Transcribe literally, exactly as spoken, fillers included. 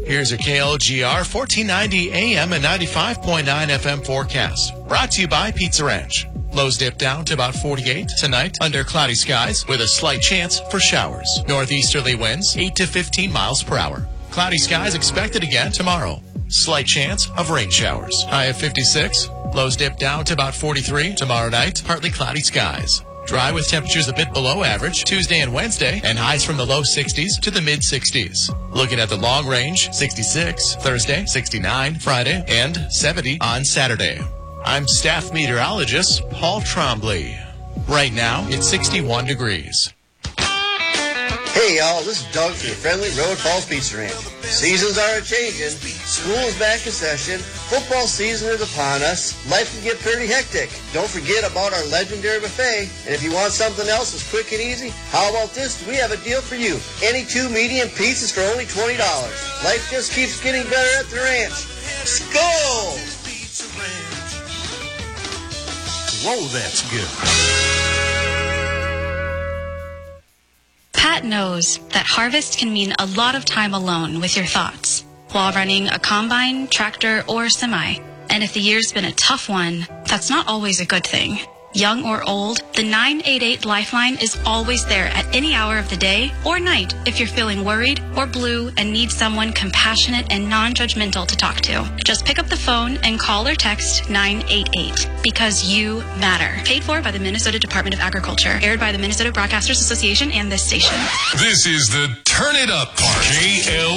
Here's your K L G R fourteen ninety A M and ninety-five point nine F M forecast. Brought to you by Pizza Ranch. Lows dip down to about forty-eight tonight under cloudy skies with a slight chance for showers. Northeasterly winds eight to fifteen miles per hour. Cloudy skies expected again tomorrow. Slight chance of rain showers. High of fifty-six. Lows dip down to about forty-three. Tomorrow night, partly cloudy skies. Dry with temperatures a bit below average Tuesday and Wednesday, and highs from the low sixties to the mid sixties. Looking at the long range, sixty-six Thursday, sixty-nine Friday, and seventy on Saturday. I'm staff meteorologist Paul Trombley. Right now, it's sixty-one degrees. Hey y'all, this is Doug from the Friendly Road Falls Pizza Ranch. Seasons are a-changing, school is back in session, football season is upon us, life can get pretty hectic. Don't forget about our legendary buffet, and if you want something else that's quick and easy, how about this? We have a deal for you. Any two medium pizzas for only twenty dollars. Life just keeps getting better at the ranch. Skol! Whoa, that's good. Pat knows that harvest can mean a lot of time alone with your thoughts while running a combine, tractor, or semi. And if the year's been a tough one, that's not always a good thing. Young or old, the nine eight eight Lifeline is always there at any hour of the day or night if you're feeling worried or blue and need someone compassionate and non-judgmental to talk to. Just pick up the phone and call or text nine eight eight because you matter. Paid for by the Minnesota Department of Agriculture. Aired by the Minnesota Broadcasters Association and this station. This is the Turn It Up Part. K L